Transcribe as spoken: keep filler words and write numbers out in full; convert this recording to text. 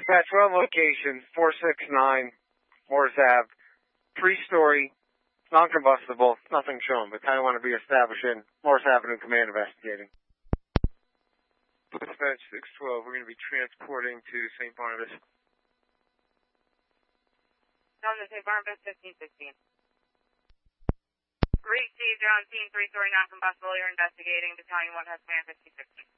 Dispatch, well, location, four six nine Morris Avenue. Three-story, non-combustible, nothing shown, but kind of want to be established in Morris Avenue Command investigating. Dispatch six twelve, we're going to be transporting to Saint Barnabas. Down to Saint Barnabas, fifteen sixteen. Received, you're on scene, three-story non-combustible, you're investigating, battalion one has command fifteen sixteen.